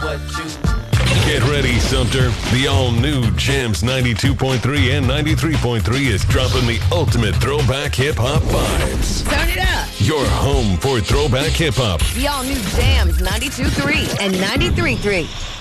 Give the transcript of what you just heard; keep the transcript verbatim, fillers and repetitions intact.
what you Get ready, Sumter. The all-new Jams ninety-two point three and ninety-three point three is dropping the ultimate throwback hip-hop vibes. Turn it up. Your home for throwback hip-hop. The all-new Jams ninety-two point three and ninety-three point three.